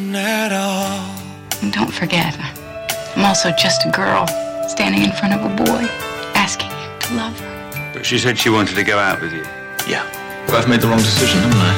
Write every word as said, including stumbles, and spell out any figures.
nothing at all. And don't forget, I'm also just a girl standing in front of a boy, asking him to love her. But she said she wanted to go out with you. Yeah. But I've made the wrong decision, haven't I?